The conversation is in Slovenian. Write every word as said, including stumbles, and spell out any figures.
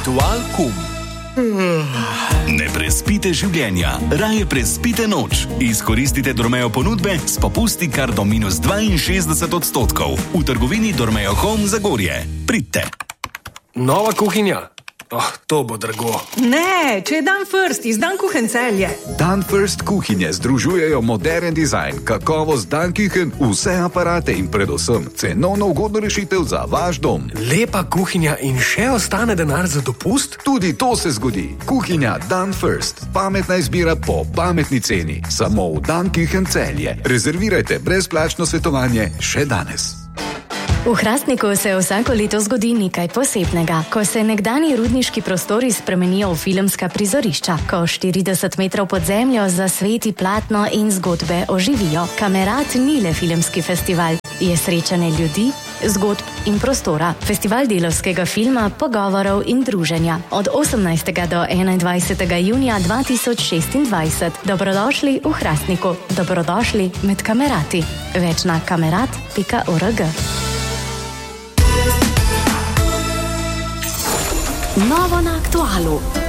Aktual kum. Ne prespite življenja, raje prespite noč. Izkoristite Dormeo ponudbe s popusti kar do minus dvainšestdeset odstotkov. V trgovini Dormeo Home Zagorje. Pridite. Nova kuhinja? Oh, to bo drago. Ne, če je Dan First iz Dan Kuchen Celje. Dan First kuhinje združujejo modern dizajn, kakovost Dan Kuchen, vse aparate in predvsem cenovno ugodno rešitev za vaš dom. Lepa kuhinja in še ostane denar za dopust? Tudi to se zgodi. Kuhinja Dan First. Pametna izbira po pametni ceni. Samo v Dan Kuchen Celje. Rezervirajte brezplačno svetovanje še danes. V Hrastniku se vsako leto zgodi nekaj posebnega, ko se nekdanji rudniški prostori spremenijo v filmska prizorišča, ko štirideset metrov pod zemljo zasveti platno in zgodbe oživijo. Kamerat ni le filmski festival, je srečanje ljudi, zgodb in prostora. Festival delavskega filma, pogovorov in druženja. Od osemnajstega do enaindvajsetega junija dva tisoč šestindvajset. Dobrodošli v Hrastniku, dobrodošli med kamerati. Več na kamerat pika org. Novo na Aktualu.